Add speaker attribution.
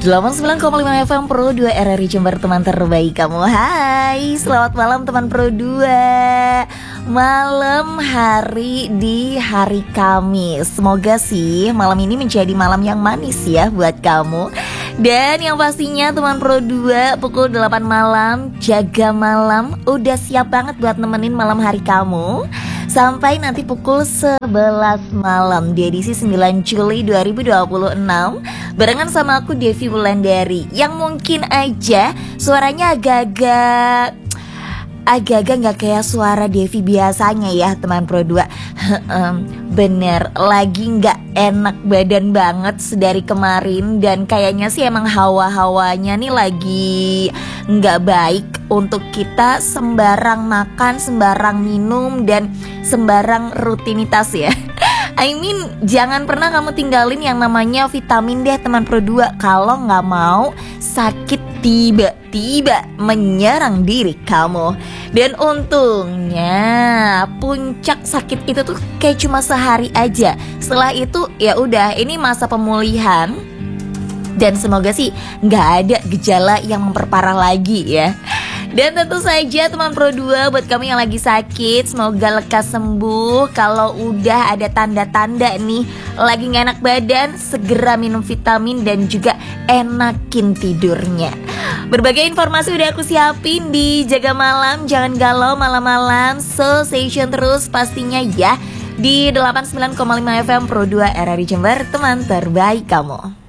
Speaker 1: 89,5 FM Pro 2 RRI Jember, teman terbaik kamu. Hai, selamat malam teman Pro 2. Malam hari di hari Kamis. Semoga sih malam ini menjadi malam yang manis ya buat kamu. Dan yang pastinya teman Pro 2 pukul 8 malam, jaga malam, udah siap banget buat nemenin malam hari kamu sampai nanti pukul 11 malam di edisi 9 Juli 2026 barengan sama aku Devi Wulandari, yang mungkin aja suaranya agak-agak gak kayak suara Devi biasanya ya teman Pro 2. Bener, lagi gak enak badan banget sedari kemarin. Dan kayaknya sih emang hawa-hawanya nih lagi gak baik untuk kita sembarang makan, sembarang minum, dan sembarang rutinitas ya. I mean, jangan pernah kamu tinggalin yang namanya vitamin D teman Pro 2 kalau gak mau sakit tiba-tiba menyerang diri kamu. Dan untungnya puncak sakit itu tuh kayak cuma sehari aja. Setelah itu ya udah, ini masa pemulihan. Dan semoga sih nggak ada gejala yang memperparah lagi ya. Dan tentu saja teman Pro 2, buat kamu yang lagi sakit, semoga lekas sembuh. Kalau udah ada tanda-tanda nih lagi gak enak badan, segera minum vitamin dan juga enakin tidurnya. Berbagai informasi udah aku siapin di Jaga Malam, jangan galau malam-malam. So stay tune terus pastinya ya di 89,5 FM Pro 2 RRI Jember, teman terbaik kamu.